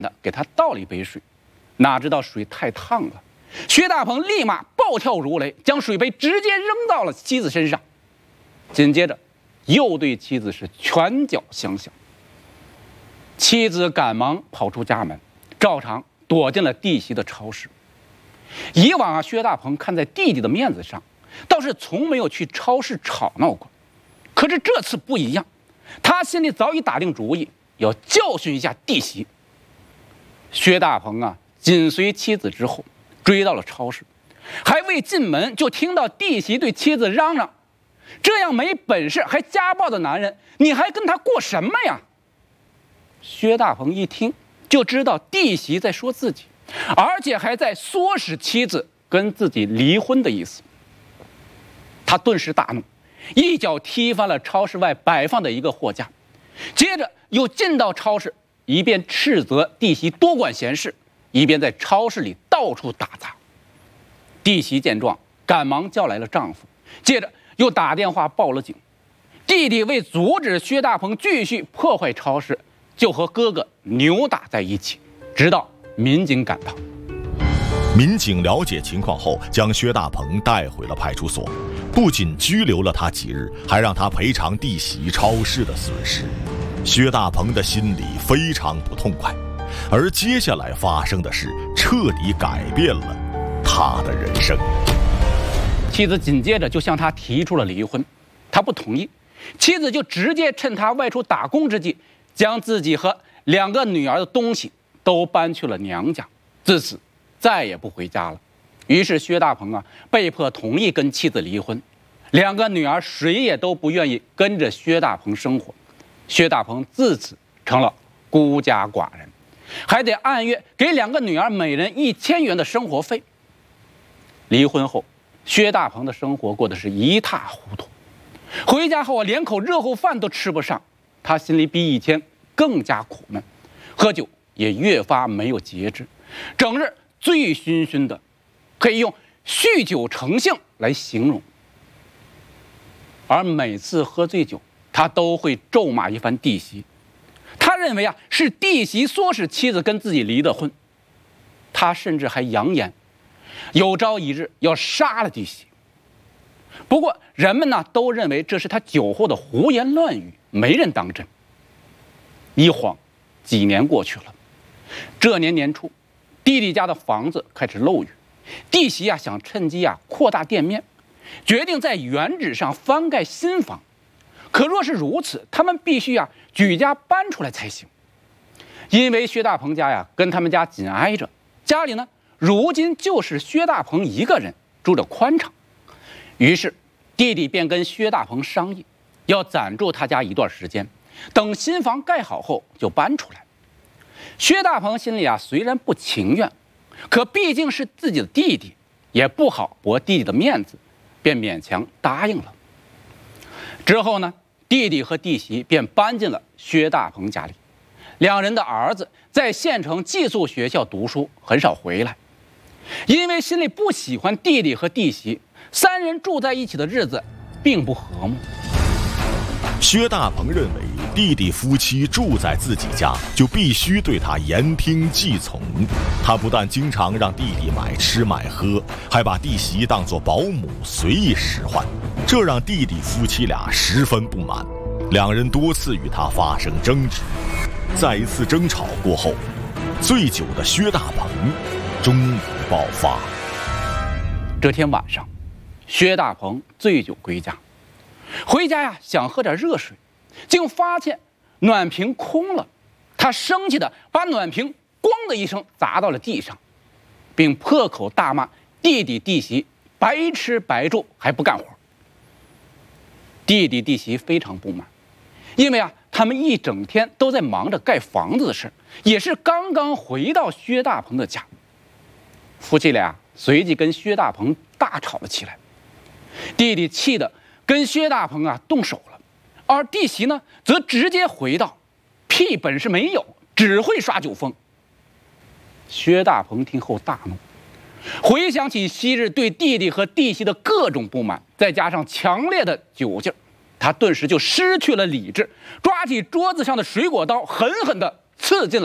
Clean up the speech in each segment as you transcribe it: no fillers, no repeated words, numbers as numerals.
的给他倒了一杯水，哪知道水太烫了，薛大鹏立马暴跳如雷，将水杯直接扔到了妻子身上，紧接着又对妻子是拳脚相向。妻子赶忙跑出家门，照常躲进了弟媳的超市。以往薛大鹏看在弟弟的面子上，倒是从没有去超市吵闹过。可是这次不一样，他心里早已打定主意，要教训一下弟媳。薛大鹏紧随妻子之后，追到了超市，还未进门就听到弟媳对妻子嚷嚷：“这样没本事还家暴的男人，你还跟他过什么呀？”薛大鹏一听就知道弟媳在说自己，而且还在唆使妻子跟自己离婚的意思。他顿时大怒，一脚踢翻了超市外摆放的一个货架，接着又进到超市，一边斥责弟媳多管闲事，一边在超市里到处打砸。弟媳见状，赶忙叫来了丈夫，接着又打电话报了警。弟弟为阻止薛大鹏继续破坏超市，就和哥哥扭打在一起，直到民警赶到。 民警了解情况后，将薛大鹏带回了派出所，不仅拘留了他几日，还让他赔偿弟媳超市的损失。薛大鹏的心里非常不痛快，而接下来发生的事彻底改变了他的人生。 妻子紧接着就向他提出了离婚，他不同意，妻子就直接趁他外出打工之际，将自己和2个女儿的东西都搬去了娘家，自此再也不回家了。于是薛大鹏被迫同意跟妻子离婚，2个女儿谁也都不愿意跟着薛大鹏生活，薛大鹏自此成了孤家寡人，还得按月给2个女儿每人1000元的生活费。离婚后，薛大鹏的生活过得是一塌糊涂，回家后连口热乎饭都吃不上，他心里比以前更加苦闷，喝酒也越发没有节制，整日醉醺醺的，可以用酗酒成性来形容。而每次喝醉酒，他都会咒骂一番弟媳，他认为是弟媳唆使妻子跟自己离的婚，他甚至还扬言有朝一日要杀了弟媳。不过人们都认为这是他酒后的胡言乱语，没人当真。一晃几年过去了，这年年初，弟弟家的房子开始漏雨，弟媳想趁机扩大店面，决定在原址上翻盖新房。可若是如此，他们必须举家搬出来才行。因为薛大鹏家跟他们家紧挨着，家里如今就是薛大鹏一个人住着宽敞。于是弟弟便跟薛大鹏商议，要暂住他家一段时间，等新房盖好后就搬出来。薛大鹏心里虽然不情愿，可毕竟是自己的弟弟，也不好驳弟弟的面子，便勉强答应了。之后弟弟和弟媳便搬进了薛大鹏家里，2人的儿子在县城寄宿学校读书，很少回来。因为心里不喜欢弟弟和弟媳，3人住在一起的日子并不和睦。 薛大鹏认为弟弟夫妻住在自己家，就必须对他言听计从。他不但经常让弟弟买吃买喝，还把弟媳当作保姆随意使唤，这让弟弟夫妻俩十分不满，2人多次与他发生争执。在一次争吵过后，醉酒的薛大鹏终于爆发。 这天晚上，薛大鹏醉酒归家，回家想喝点热水，竟发现暖瓶空了。他生气地把暖瓶咣的一声砸到了地上，并破口大骂弟弟弟媳白吃白住还不干活。弟弟弟媳非常不满，因为他们一整天都在忙着盖房子的事，也是刚刚回到薛大鹏的家。夫妻俩随即跟薛大鹏大吵了起来，弟弟气得跟薛大鹏动手了，而弟媳则直接回道：“屁本事没有，只会耍酒疯。”薛大鹏听后大怒，回想起昔日对弟弟和弟媳的各种不满，再加上强烈的酒劲，他顿时就失去了理智，抓起桌子上的水果刀，狠狠地刺进了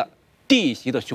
弟媳的胸。